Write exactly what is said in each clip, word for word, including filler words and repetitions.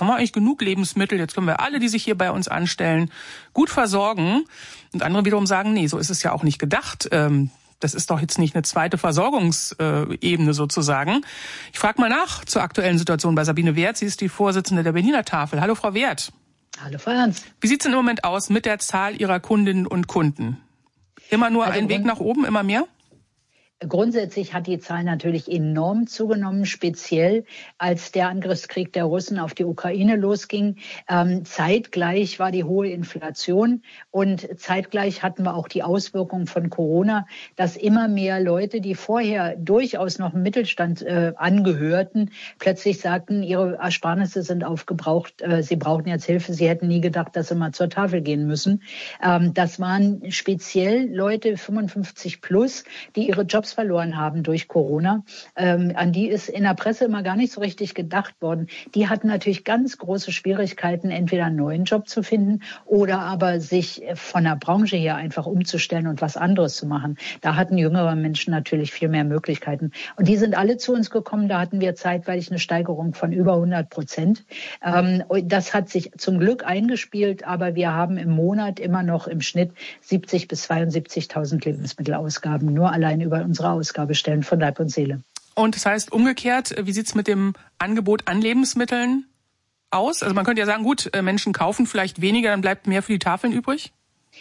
haben wir eigentlich genug Lebensmittel, jetzt können wir alle, die sich hier bei uns anstellen, gut versorgen. Und andere wiederum sagen, nee, so ist es ja auch nicht gedacht. Das ist doch jetzt nicht eine zweite Versorgungsebene sozusagen. Ich frage mal nach zur aktuellen Situation bei Sabine Werth. Sie ist die Vorsitzende der Berliner Tafel. Hallo, Frau Werth. Hallo, Frau Ernst. Wie sieht es denn im Moment aus mit der Zahl Ihrer Kundinnen und Kunden? Immer nur also ein Weg nach oben, immer mehr? Grundsätzlich hat die Zahl natürlich enorm zugenommen, speziell als der Angriffskrieg der Russen auf die Ukraine losging. Ähm, zeitgleich war die hohe Inflation und zeitgleich hatten wir auch die Auswirkungen von Corona, dass immer mehr Leute, die vorher durchaus noch im Mittelstand äh, angehörten, plötzlich sagten, ihre Ersparnisse sind aufgebraucht, äh, sie brauchen jetzt Hilfe, sie hätten nie gedacht, dass sie mal zur Tafel gehen müssen. Ähm, das waren speziell Leute fünfundfünfzig plus, die ihre Jobs verloren haben durch Corona. Ähm, an die ist in der Presse immer gar nicht so richtig gedacht worden. Die hatten natürlich ganz große Schwierigkeiten, entweder einen neuen Job zu finden oder aber sich von der Branche her einfach umzustellen und was anderes zu machen. Da hatten jüngere Menschen natürlich viel mehr Möglichkeiten. Und die sind alle zu uns gekommen. Da hatten wir zeitweilig eine Steigerung von über hundert Prozent. Ähm, das hat sich zum Glück eingespielt, aber wir haben im Monat immer noch im Schnitt siebzig bis zweiundsiebzigtausend Lebensmittelausgaben, nur allein über unsere Ausgabestellen von Leib und Seele. Und das heißt umgekehrt, wie sieht es mit dem Angebot an Lebensmitteln aus? Also man könnte ja sagen, gut, Menschen kaufen vielleicht weniger, dann bleibt mehr für die Tafeln übrig?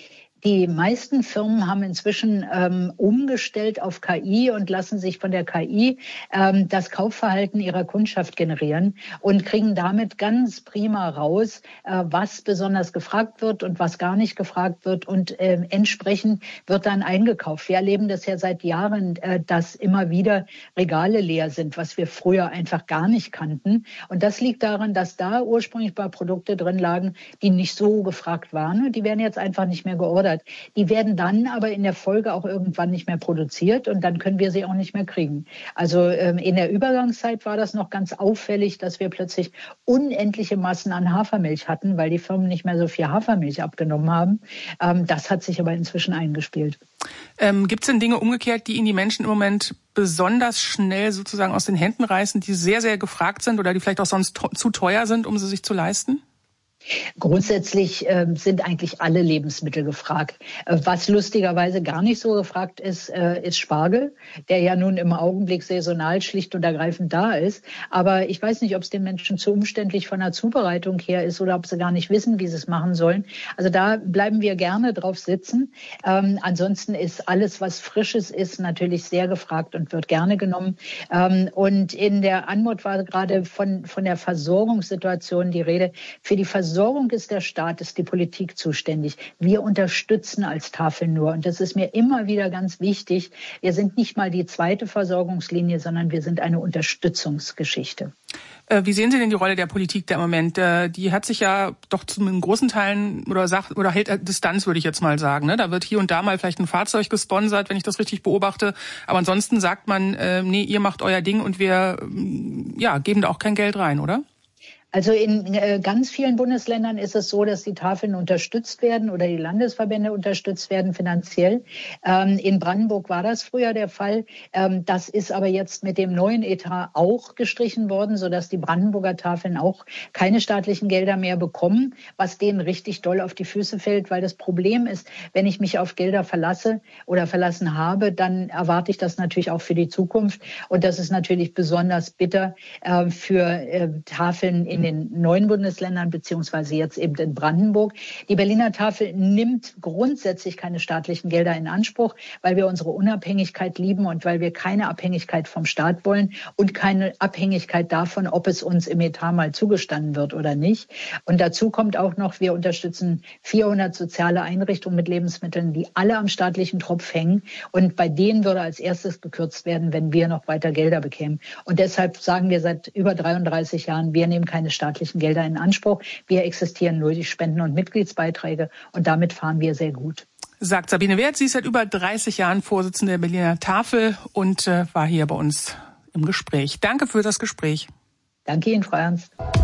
Die meisten Firmen haben inzwischen ähm, umgestellt auf K I und lassen sich von der K I ähm, das Kaufverhalten ihrer Kundschaft generieren und kriegen damit ganz prima raus, äh, was besonders gefragt wird und was gar nicht gefragt wird. Und äh, entsprechend wird dann eingekauft. Wir erleben das ja seit Jahren, äh, dass immer wieder Regale leer sind, was wir früher einfach gar nicht kannten. Und das liegt daran, dass da ursprünglich mal Produkte drin lagen, die nicht so gefragt waren. Und die werden jetzt einfach nicht mehr geordert. Die werden dann aber in der Folge auch irgendwann nicht mehr produziert und dann können wir sie auch nicht mehr kriegen. Also ähm, in der Übergangszeit war das noch ganz auffällig, dass wir plötzlich unendliche Massen an Hafermilch hatten, weil die Firmen nicht mehr so viel Hafermilch abgenommen haben. Ähm, das hat sich aber inzwischen eingespielt. Ähm, gibt es denn Dinge umgekehrt, die Ihnen die Menschen im Moment besonders schnell sozusagen aus den Händen reißen, die sehr, sehr gefragt sind oder die vielleicht auch sonst to- zu teuer sind, um sie sich zu leisten? Grundsätzlich äh, sind eigentlich alle Lebensmittel gefragt. Äh, was lustigerweise gar nicht so gefragt ist, äh, ist Spargel, der ja nun im Augenblick saisonal schlicht und ergreifend da ist. Aber ich weiß nicht, ob es den Menschen zu umständlich von der Zubereitung her ist oder ob sie gar nicht wissen, wie sie es machen sollen. Also da bleiben wir gerne drauf sitzen. Ähm, ansonsten ist alles, was Frisches ist, natürlich sehr gefragt und wird gerne genommen. Ähm, und in der Anmod war gerade von, von der Versorgungssituation die Rede. Für die Versorgung Versorgung ist der Staat, ist die Politik zuständig. Wir unterstützen als Tafel nur. Und das ist mir immer wieder ganz wichtig. Wir sind nicht mal die zweite Versorgungslinie, sondern wir sind eine Unterstützungsgeschichte. Wie sehen Sie denn die Rolle der Politik da im Moment? Die hat sich ja doch zu einem großen Teilen oder sagt oder hält Distanz, würde ich jetzt mal sagen. Da wird hier und da mal vielleicht ein Fahrzeug gesponsert, wenn ich das richtig beobachte. Aber ansonsten sagt man, nee, ihr macht euer Ding und wir ja, geben da auch kein Geld rein, oder? Also in äh, ganz vielen Bundesländern ist es so, dass die Tafeln unterstützt werden oder die Landesverbände unterstützt werden finanziell. Ähm, in Brandenburg war das früher der Fall. Ähm, das ist aber jetzt mit dem neuen Etat auch gestrichen worden, sodass die Brandenburger Tafeln auch keine staatlichen Gelder mehr bekommen, was denen richtig doll auf die Füße fällt, weil das Problem ist, wenn ich mich auf Gelder verlasse oder verlassen habe, dann erwarte ich das natürlich auch für die Zukunft. Und das ist natürlich besonders bitter äh, für äh, Tafeln in in den neuen Bundesländern beziehungsweise jetzt eben in Brandenburg. Die Berliner Tafel nimmt grundsätzlich keine staatlichen Gelder in Anspruch, weil wir unsere Unabhängigkeit lieben und weil wir keine Abhängigkeit vom Staat wollen und keine Abhängigkeit davon, ob es uns im Etat mal zugestanden wird oder nicht. Und dazu kommt auch noch, wir unterstützen vierhundert soziale Einrichtungen mit Lebensmitteln, die alle am staatlichen Tropf hängen. Und bei denen würde als erstes gekürzt werden, wenn wir noch weiter Gelder bekämen. Und deshalb sagen wir seit über dreiunddreißig Jahren, wir nehmen keine staatlichen Gelder in Anspruch. Wir existieren nur durch Spenden und Mitgliedsbeiträge und damit fahren wir sehr gut. Sagt Sabine Werth, sie ist seit über dreißig Jahren Vorsitzende der Berliner Tafel und äh, war hier bei uns im Gespräch. Danke für das Gespräch. Danke Ihnen, Frau Ernst.